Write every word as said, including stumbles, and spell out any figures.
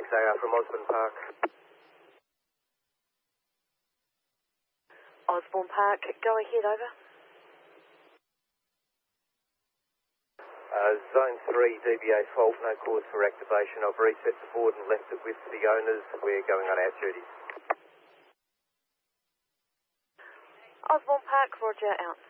A R from Osborne Park. Osborne Park, go ahead, over. Uh, zone three, D B A fault, no cause for activation. I've reset the board and left it with the owners. We're going on our duties. Osborne Park, roger, out.